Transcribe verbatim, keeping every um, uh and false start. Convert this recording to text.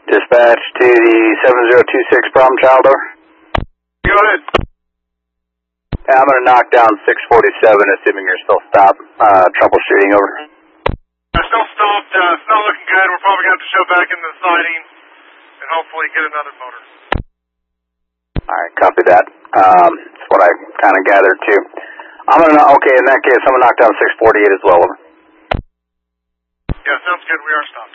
Dispatch to the seven zero two six problem child over. Go ahead. Yeah, I'm going to knock down six forty-seven, assuming you're still stopped, uh, troubleshooting over. We're still stopped. Uh, it's not looking good. We're probably going to have to show back in the siding and hopefully get another motor. Alright, copy that. Um, that's what I kind of gathered too. I'm going to, okay, in that case, I'm going to knock down six forty-eight as well. Over. Yeah, sounds good. We are stopped.